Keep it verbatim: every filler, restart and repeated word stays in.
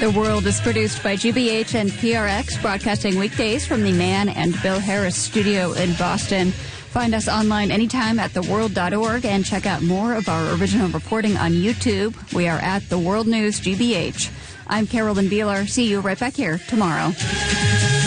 The World is produced by G B H and P R X, broadcasting weekdays from the Mann and Bill Harris studio in Boston. Find us online anytime at the world dot org and check out more of our original reporting on YouTube. We are at The World News G B H. I'm Carolyn Beeler. See you right back here tomorrow.